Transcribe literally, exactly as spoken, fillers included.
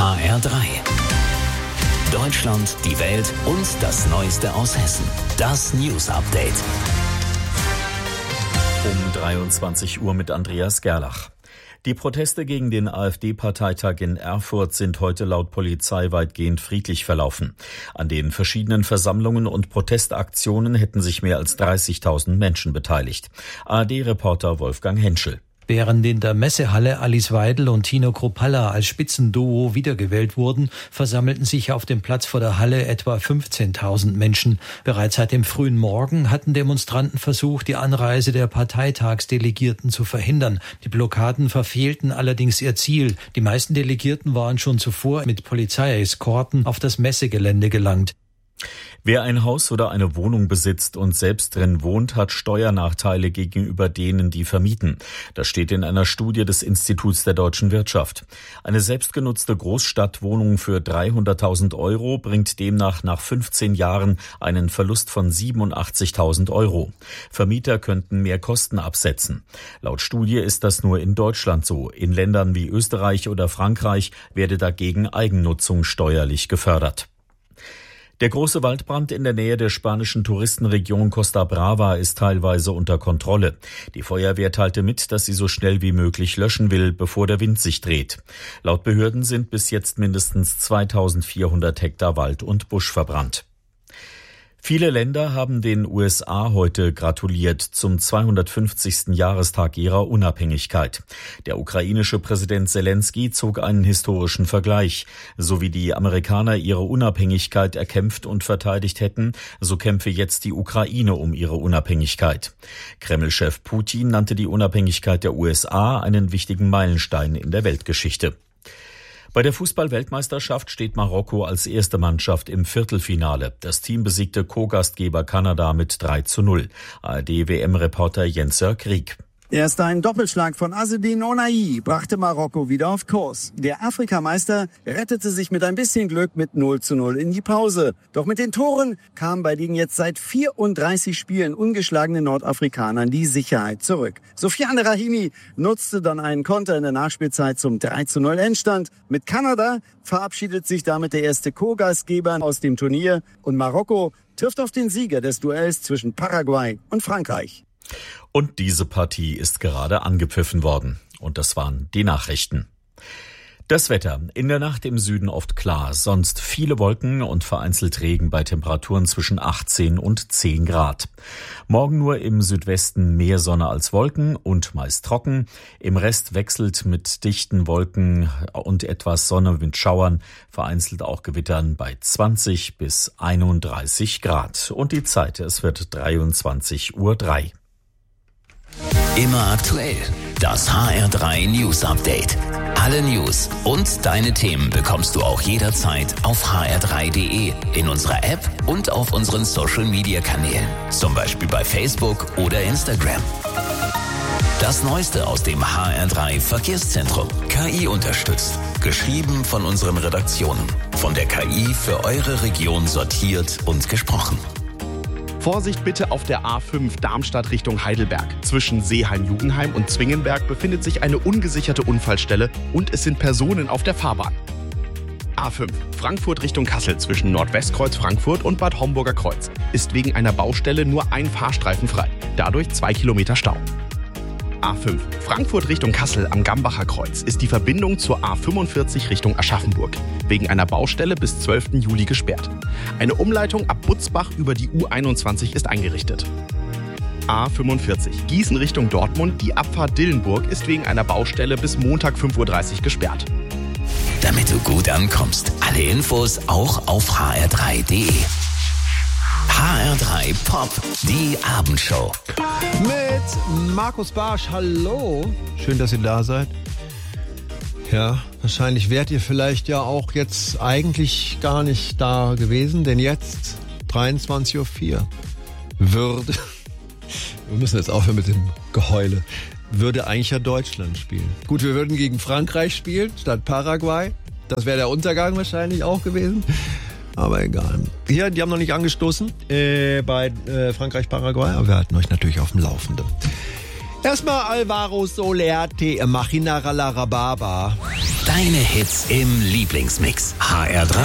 H R drei. Deutschland, die Welt und das Neueste aus Hessen. Das News Update. Um dreiundzwanzig Uhr mit Andreas Gerlach. Die Proteste gegen den AfD-Parteitag in Erfurt sind heute laut Polizei weitgehend friedlich verlaufen. An den verschiedenen Versammlungen und Protestaktionen hätten sich mehr als dreißigtausend Menschen beteiligt. A R D-Reporter Wolfgang Henschel. Während in der Messehalle Alice Weidel und Tino Kruppalla als Spitzenduo wiedergewählt wurden, versammelten sich auf dem Platz vor der Halle etwa fünfzehntausend Menschen. Bereits seit dem frühen Morgen hatten Demonstranten versucht, die Anreise der Parteitagsdelegierten zu verhindern. Die Blockaden verfehlten allerdings ihr Ziel. Die meisten Delegierten waren schon zuvor mit Polizeieskorten auf das Messegelände gelangt. Wer ein Haus oder eine Wohnung besitzt und selbst drin wohnt, hat Steuernachteile gegenüber denen, die vermieten. Das steht in einer Studie des Instituts der deutschen Wirtschaft. Eine selbstgenutzte Großstadtwohnung für dreihunderttausend Euro bringt demnach nach fünfzehn Jahren einen Verlust von siebenundachtzigtausend Euro. Vermieter könnten mehr Kosten absetzen. Laut Studie ist das nur in Deutschland so. In Ländern wie Österreich oder Frankreich werde dagegen Eigennutzung steuerlich gefördert. Der große Waldbrand in der Nähe der spanischen Touristenregion Costa Brava ist teilweise unter Kontrolle. Die Feuerwehr teilte mit, dass sie so schnell wie möglich löschen will, bevor der Wind sich dreht. Laut Behörden sind bis jetzt mindestens zweitausendvierhundert Hektar Wald und Busch verbrannt. Viele Länder haben den U S A heute gratuliert zum zweihundertfünfzigsten Jahrestag ihrer Unabhängigkeit. Der ukrainische Präsident Selenskyj zog einen historischen Vergleich. So wie die Amerikaner ihre Unabhängigkeit erkämpft und verteidigt hätten, so kämpfe jetzt die Ukraine um ihre Unabhängigkeit. Kreml-Chef Putin nannte die Unabhängigkeit der U S A einen wichtigen Meilenstein in der Weltgeschichte. Bei der Fußball-Weltmeisterschaft steht Marokko als erste Mannschaft im Viertelfinale. Das Team besiegte Co-Gastgeber Kanada mit drei zu null. A R D-W M-Reporter Jens-Jörg Krieg. Erst ein Doppelschlag von Azzedine Ounahi brachte Marokko wieder auf Kurs. Der Afrikameister rettete sich mit ein bisschen Glück mit null zu null in die Pause. Doch mit den Toren kam bei den jetzt seit vierunddreißig Spielen ungeschlagenen Nordafrikanern die Sicherheit zurück. Sofiane Rahimi nutzte dann einen Konter in der Nachspielzeit zum drei zu null Endstand. Mit Kanada verabschiedet sich damit der erste Co-Gastgeber aus dem Turnier und Marokko trifft auf den Sieger des Duells zwischen Paraguay und Frankreich. Und diese Partie ist gerade angepfiffen worden. Und das waren die Nachrichten. Das Wetter. In der Nacht im Süden oft klar, sonst viele Wolken und vereinzelt Regen bei Temperaturen zwischen achtzehn und zehn Grad. Morgen nur im Südwesten mehr Sonne als Wolken und meist trocken. Im Rest wechselt mit dichten Wolken und etwas Sonne mit Schauern, vereinzelt auch Gewittern bei zwanzig bis einunddreißig Grad. Und die Zeit, es wird dreiundzwanzig Uhr drei. Immer aktuell. Das H R drei News Update. Alle News und deine Themen bekommst du auch jederzeit auf h r drei punkt d e, in unserer App und auf unseren Social Media Kanälen. Zum Beispiel bei Facebook oder Instagram. Das Neueste aus dem H R drei Verkehrszentrum. K I unterstützt. Geschrieben von unseren Redaktionen. Von der K I für eure Region sortiert und gesprochen. Vorsicht bitte auf der A fünf Darmstadt Richtung Heidelberg. Zwischen Seeheim-Jugendheim und Zwingenberg befindet sich eine ungesicherte Unfallstelle und es sind Personen auf der Fahrbahn. A fünf Frankfurt Richtung Kassel zwischen Nordwestkreuz Frankfurt und Bad Homburger Kreuz ist wegen einer Baustelle nur ein Fahrstreifen frei. Dadurch zwei Kilometer Stau. A fünf Frankfurt Richtung Kassel am Gambacher Kreuz ist die Verbindung zur A fünfundvierzig Richtung Aschaffenburg wegen einer Baustelle bis zwölften Juli gesperrt. Eine Umleitung ab Butzbach über die U einundzwanzig ist eingerichtet. A fünfundvierzig Gießen Richtung Dortmund, die Abfahrt Dillenburg ist wegen einer Baustelle bis Montag fünf Uhr dreißig gesperrt. Damit du gut ankommst, alle Infos auch auf h r drei punkt d e. H R drei Pop, die Abendshow. Mit Markus Barsch, hallo. Schön, dass ihr da seid. Ja, wahrscheinlich wärt ihr vielleicht ja auch jetzt eigentlich gar nicht da gewesen, denn jetzt, dreiundzwanzig Uhr vier, würde, wir müssen jetzt aufhören mit dem Geheule, würde eigentlich ja Deutschland spielen. Gut, wir würden gegen Frankreich spielen, statt Paraguay. Das wäre der Untergang wahrscheinlich auch gewesen. Aber egal. Hier, die haben noch nicht angestoßen äh, bei äh, Frankreich-Paraguay, aber wir halten euch natürlich auf dem Laufenden. Erstmal Alvaro Soler, Te Machina Rababa. Deine Hits im Lieblingsmix. H R drei